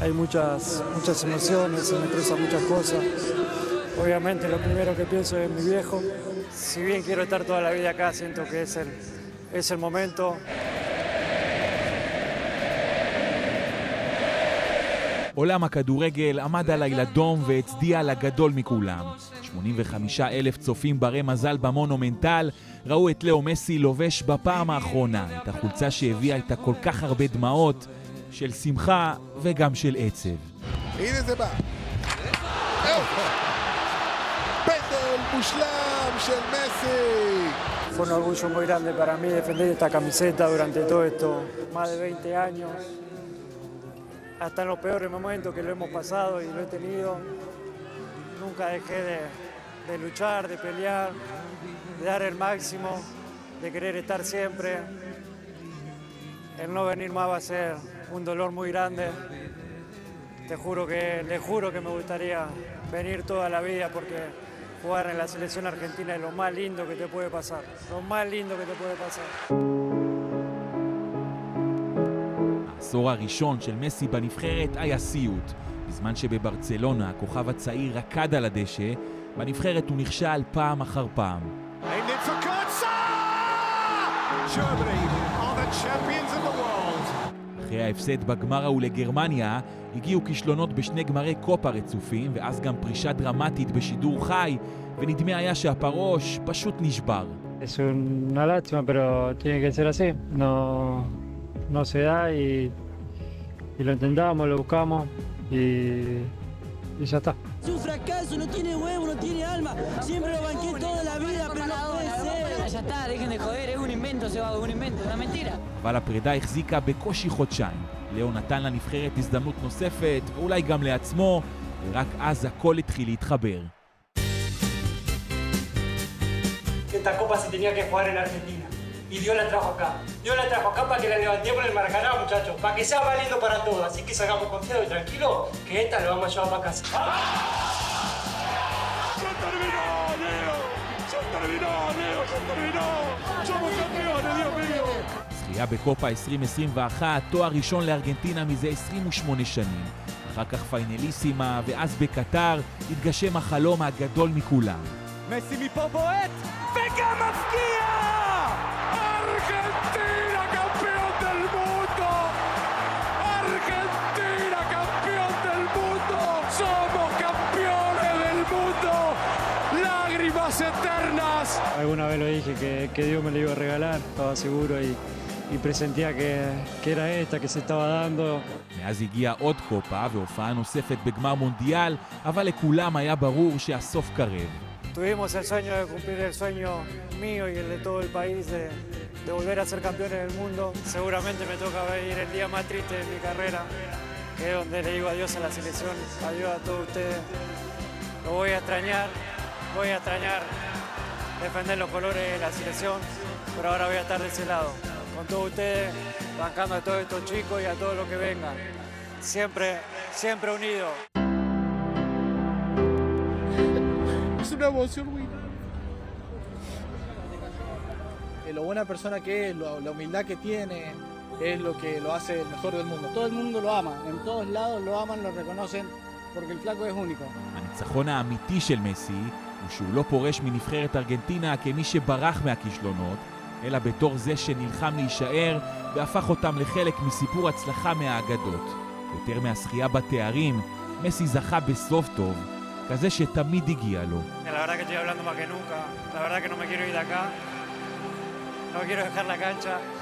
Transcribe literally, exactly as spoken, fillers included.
hay muchas, muchas emociones, se me cruzan muchas cosas. Obviamente lo primero que pienso es en mi viejo. Si bien quiero estar toda la vida acá, siento que es el, es el momento. עולם הכדורגל עמד על הילדום והצדיע לגדול מכולם. שמונים וחמישה אלף צופים ברי מזל במונומנטל ראו את לאו מסי לובש בפעם האחרונה את החולצה שהביאה איתה כל כך הרבה דמעות של שמחה וגם של עצב. הנה זה בא. פנדל מושלם של מסי. Fue un orgullo muy grande para mí defender esta camiseta durante todo esto, más de veinte años. Hasta en los peores momentos que lo hemos pasado y lo he tenido, nunca dejé de, de luchar, de pelear, de dar el máximo, de querer estar siempre. El no venir más va a ser un dolor muy grande. Te juro que, le juro que me gustaría venir toda la vida porque jugar en la selección argentina es lo más lindo que te puede pasar, lo más lindo que te puede pasar. העשור הראשון של מסי בנבחרת היה סיוט. בזמן שבברצלונה הכוכב הצעיר רקד על הדשא, בנבחרת הוא נכשל פעם אחר פעם. אחרי ההפסד בגמר ההוא לגרמניה, הגיעו כישלונות בשני גמרי קופה רצופים, ואז גם פרישה דרמטית בשידור חי, ונדמה היה שהפרוש פשוט נשבר. Es una lástima, pero tiene que ser así. No, no se da y, y lo intentamos, lo buscamos y, y ya está. Es un fracaso, no tiene huevo, no tiene alma. Siempre lo banqué toda la vida, pero no puede ser. Ya está, dejen de joder, es un invento, se va, un invento, una mentira. אבל הפרידה החזיקה בקושי חודשיים. לאו נתן לנבחרת הזדמנות נוספת, ואולי גם לעצמו, ורק אז הכל התחיל להתחבר. Esta copa se tenía que jugar en Argentina y Dios la trajo acá. Dios la trajo acá para que la levantemos en el Maracaná, muchachos, para que sea valiendo para todos. Así que salgamos confiados y tranquilos que esta la vamos a llevar para casa. ¡Se terminó, Leo! ¡Se terminó, Leo! ¡Se terminó! ¡Somos campeones, Dios mío! זכייה בקופה עשרים עשרים ואחת, תואר ראשון לארגנטינה מזה עשרים ושמונה שנים. אחר כך פיינליסימה, ואז בקטר התגשם החלום הגדול מכולם. מסי מפה בועט, וגם מפקיע! ¡Argentina, campeón del mundo! ¡Argentina, campeón del mundo! ¡Somos campeones del mundo! ¡Lágrimas eternas! Alguna vez lo dije que, que Dios me lo iba a regalar, estaba seguro y, y presentía que, que era esta que se estaba dando. מאז הגיעה עוד קופה והופעה נוספת בגמר מונדיאל, אבל לכולם היה ברור שהסוף קרב. Tuvimos el sueño de cumplir el sueño mío y el de todo el país de, de volver a ser campeones del mundo. Seguramente me toca vivir el día más triste de mi carrera, que es donde le digo adiós a la selección, adiós a todos ustedes. Lo voy a extrañar, voy a extrañar defender los colores de la selección, pero ahora voy a estar de ese lado, con todos ustedes, bancando a todos estos chicos y a todos los que vengan. Siempre, siempre unidos. Es una emoción muy grande. Lo buena persona que es, lo, la humildad que tiene, es lo que lo hace el mejor del mundo. Todo el mundo lo ama, en todos lados lo aman, lo reconocen, porque el flaco es único. הניצחון האמיתי של מסי הוא שהוא לא פורש מנבחרת ארגנטינה כמי שברח מהכישלונות, אלא בתור זה שנלחם להישאר והפך אותם לחלק מסיפור הצלחה מהאגדות. יותר מהזכייה בתארים, מסי זכה בסוף טוב, כזה שתמיד הגיע לו. La verdad que estoy hablando más que nunca, la verdad que no me quiero ir de acá, no quiero dejar la cancha.